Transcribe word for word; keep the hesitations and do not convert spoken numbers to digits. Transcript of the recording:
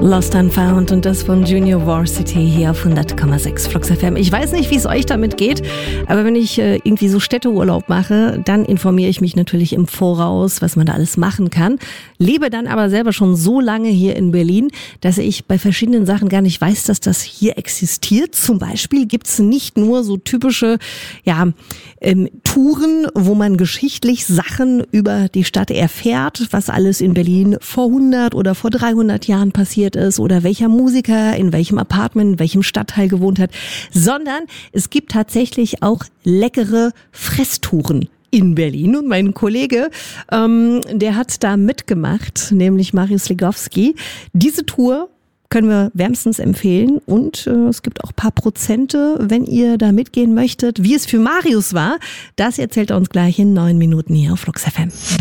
Lost and Found und das von Junior Varsity hier auf hundert Komma sechs Flux F M. Ich weiß nicht, wie es euch damit geht, aber wenn ich äh, irgendwie so Städteurlaub mache, dann informiere ich mich natürlich im Voraus, was man da alles machen kann. Lebe dann aber selber schon so lange hier in Berlin, dass ich bei verschiedenen Sachen gar nicht weiß, dass das hier existiert. Zum Beispiel gibt's nicht nur so typische ja, ähm, Touren, wo man geschichtlich Sachen über die Stadt erfährt, was alles in Berlin vor hundert oder vor dreihundert Jahren passiert ist oder welcher Musiker in welchem Apartment, in welchem Stadtteil gewohnt hat, sondern es gibt tatsächlich auch leckere Fresstouren in Berlin. Und mein Kollege, ähm, der hat da mitgemacht, nämlich Marius Legowski. Diese Tour können wir wärmstens empfehlen und äh, es gibt auch ein paar Prozente, wenn ihr da mitgehen möchtet. Wie es für Marius war, das erzählt er uns gleich in neun Minuten hier auf Flux F M.